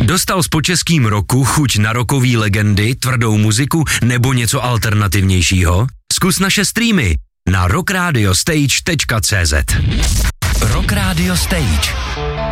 Dostal s počeským roku chuť na rokový legendy, tvrdou muziku nebo něco alternativnějšího? Zkus naše streamy na rockradiostage.cz. Rock Radio Stage.